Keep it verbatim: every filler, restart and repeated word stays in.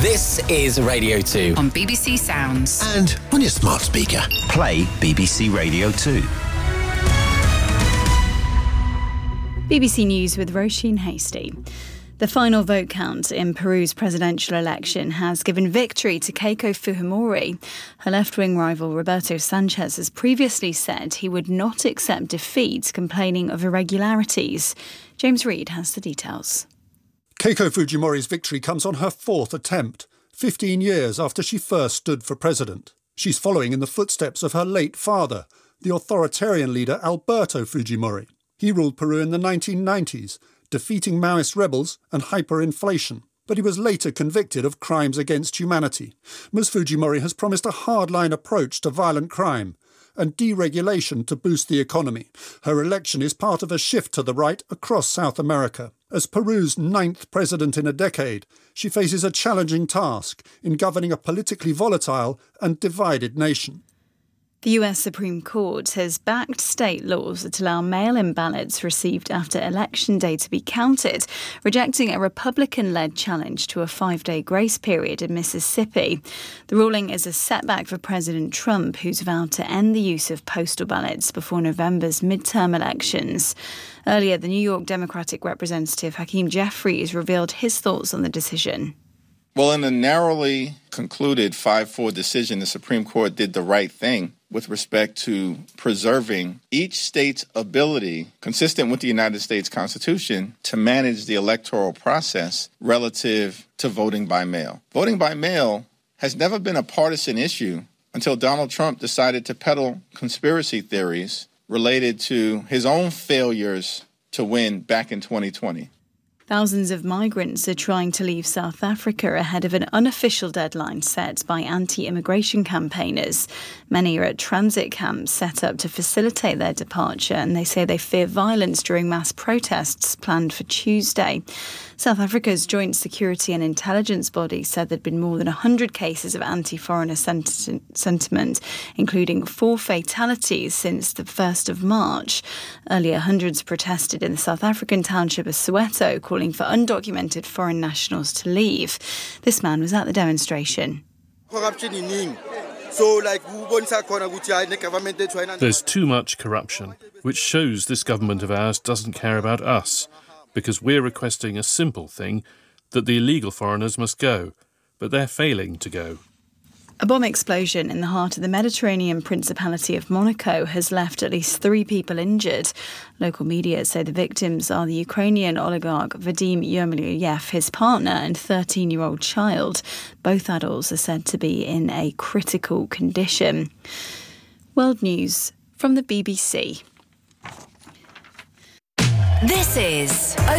This is Radio two. On B B C Sounds. And on your smart speaker. Play B B C Radio two. B B C News with Roisin Hasty. The final vote count in Peru's presidential election has given victory to Keiko Fujimori. Her left-wing rival Roberto Sanchez has previously said he would not accept defeat, complaining of irregularities. James Reid has the details. Keiko Fujimori's victory comes on her fourth attempt, fifteen years after she first stood for president. She's following in the footsteps of her late father, the authoritarian leader Alberto Fujimori. He ruled Peru in the nineteen nineties, defeating Maoist rebels and hyperinflation. But he was later convicted of crimes against humanity. Miz Fujimori has promised a hardline approach to violent crime and deregulation to boost the economy. Her election is part of a shift to the right across South America. As Peru's ninth president in a decade, she faces a challenging task in governing a politically volatile and divided nation. The U S Supreme Court has backed state laws that allow mail-in ballots received after Election Day to be counted, rejecting a Republican-led challenge to a five-day grace period in Mississippi. The ruling is a setback for President Trump, who's vowed to end the use of postal ballots before November's midterm elections. Earlier, the New York Democratic Representative Hakeem Jeffries revealed his thoughts on the decision. Well, in a narrowly concluded five four decision, the Supreme Court did the right thing with respect to preserving each state's ability, consistent with the United States Constitution, to manage the electoral process relative to voting by mail. Voting by mail has never been a partisan issue until Donald Trump decided to peddle conspiracy theories related to his own failures to win back in twenty twenty. Thousands of migrants are trying to leave South Africa ahead of an unofficial deadline set by anti-immigration campaigners. Many are at transit camps set up to facilitate their departure, and they say they fear violence during mass protests planned for Tuesday. South Africa's Joint Security and Intelligence Body said there'd been more than one hundred cases of anti-foreigner senti- sentiment, including four fatalities since the first of March. Earlier, hundreds protested in the South African township of Soweto, calling for undocumented foreign nationals to leave. This man was at the demonstration. There's too much corruption, which shows this government of ours doesn't care about us, because we're requesting a simple thing, that the illegal foreigners must go, but they're failing to go. A bomb explosion in the heart of the Mediterranean Principality of Monaco has left at least three people injured. Local media say the victims are the Ukrainian oligarch Vadim Yermolyev, his partner and thirteen-year-old child. Both adults are said to be in a critical condition. World News from the B B C. This is O